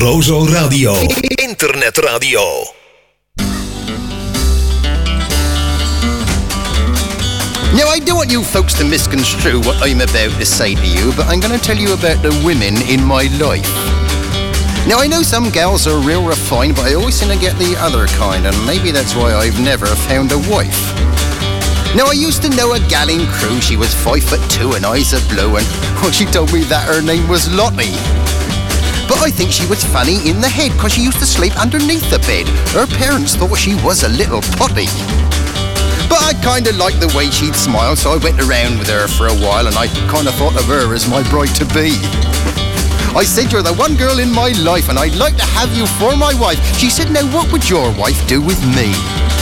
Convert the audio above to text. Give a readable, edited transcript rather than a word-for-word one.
Rozo Radio. Internetradio. Now, I don't want you folks to misconstrue what I'm about to say to you, but I'm going to tell you about the women in my life. Now, I know some gals are real refined, but I always seem to get the other kind, and maybe that's why I've never found a wife. Now, I used to know a gal in Crewe. She was 5'2" and eyes of blue, and she told me that her name was Lottie. But I think she was funny in the head, because she used to sleep underneath the bed. Her parents thought she was a little potty. But I kind of liked the way she'd smile, so I went around with her for a while, and I kind of thought of her as my bride-to-be. I said, you're the one girl in my life, and I'd like to have you for my wife. She said, now what would your wife do with me?